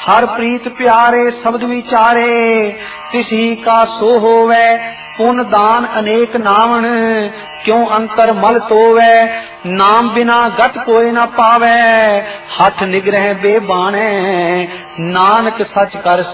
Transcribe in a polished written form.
हर प्रीत प्यारे शब्द विचारे, किसी का सो होवे पुन दान अनेक नावन, क्यों अंतर मल तोवे, नाम बिना गत कोई न पावे, हठ निग्रह बेबाणे, नानक सच कर